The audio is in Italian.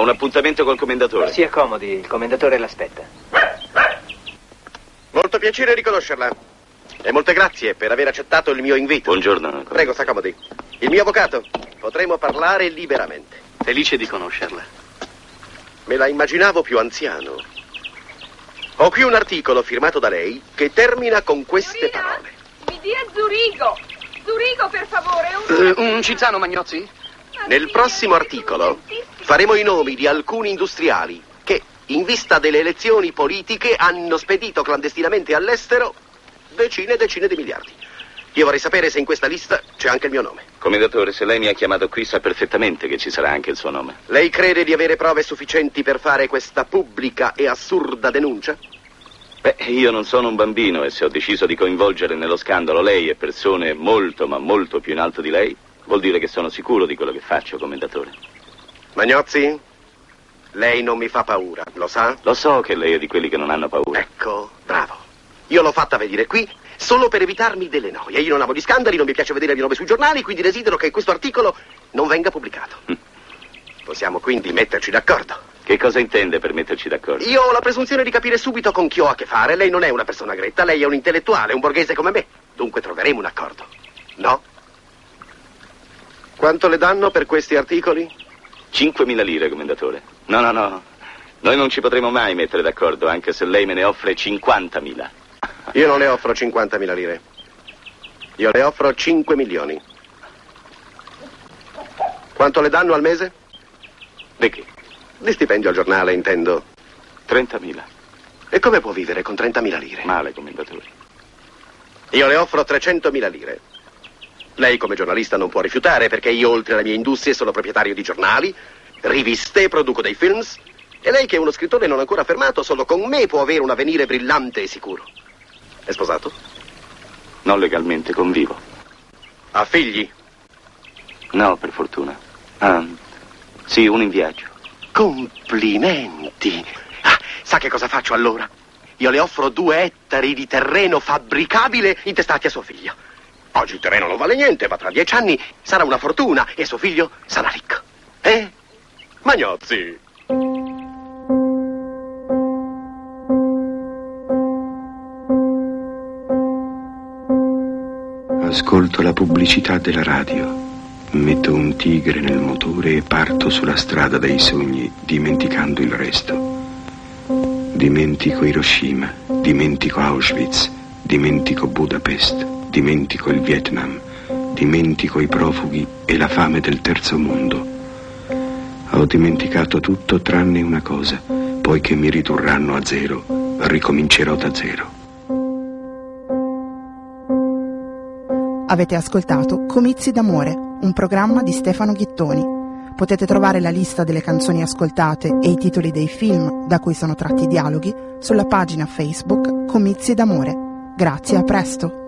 un appuntamento col commendatore. Si accomodi, il commendatore l'aspetta. Molto piacere riconoscerla. E molte grazie per aver accettato il mio invito. Buongiorno. Prego, s'accomodi. Il mio avvocato. Potremo parlare liberamente. Felice di conoscerla. Me la immaginavo più anziano. Ho qui un articolo firmato da lei che termina con queste parole. Mi dia Zurigo! Zurigo, per favore, Un Cinzano, Magnozzi? Nel prossimo articolo faremo i nomi di alcuni industriali che, in vista delle elezioni politiche, hanno spedito clandestinamente all'estero decine e decine di miliardi. Io vorrei sapere se in questa lista c'è anche il mio nome. Commendatore, se lei mi ha chiamato qui sa perfettamente che ci sarà anche il suo nome. Lei crede di avere prove sufficienti per fare questa pubblica e assurda denuncia? Beh, io non sono un bambino e se ho deciso di coinvolgere nello scandalo lei e persone molto, ma molto più in alto di lei, vuol dire che sono sicuro di quello che faccio, commendatore. Magnozzi, lei non mi fa paura, lo sa? Lo so che lei è di quelli che non hanno paura. Ecco, bravo. Io l'ho fatta venire qui solo per evitarmi delle noie. Io non amo gli scandali, non mi piace vedere il mio nome sui giornali, quindi desidero che questo articolo non venga pubblicato. Possiamo quindi metterci d'accordo. Che cosa intende per metterci d'accordo? Io ho la presunzione di capire subito con chi ho a che fare. Lei non è una persona gretta, lei è un intellettuale, un borghese come me. Dunque troveremo un accordo. No? Quanto le danno per questi articoli? 5.000 lire, commendatore. No. Noi non ci potremo mai mettere d'accordo, anche se lei me ne offre 50.000. Io non le offro 50.000 lire. Io le offro 5 milioni. Quanto le danno al mese? Di che? Di stipendio al giornale, intendo. 30.000. E come può vivere con 30.000 lire? Male, commendatore. Io le offro 300.000 lire. Lei come giornalista non può rifiutare, perché io oltre alle mie industrie sono proprietario di giornali, riviste, produco dei films. E lei che è uno scrittore non ancora affermato, solo con me può avere un avvenire brillante e sicuro. È sposato? Non legalmente, convivo. Ha figli? No, per fortuna. Sì, uno in viaggio. Complimenti. Sa che cosa faccio allora? Io le offro 2 ettari di terreno fabbricabile intestati a suo figlio. Oggi il terreno non vale niente, ma tra 10 anni sarà una fortuna e suo figlio sarà ricco. Magnozzi. Ascolto la pubblicità della radio. Metto un tigre nel motore e parto sulla strada dei sogni, dimenticando il resto. Dimentico Hiroshima, dimentico Auschwitz, dimentico Budapest, dimentico il Vietnam, dimentico i profughi e la fame del terzo mondo. Ho dimenticato tutto tranne una cosa, poiché mi ridurranno a zero, ricomincerò da zero. Avete ascoltato Comizi d'amore, un programma di Stefano Ghittoni. Potete trovare la lista delle canzoni ascoltate e i titoli dei film da cui sono tratti i dialoghi sulla pagina Facebook Comizi d'amore. Grazie, a presto!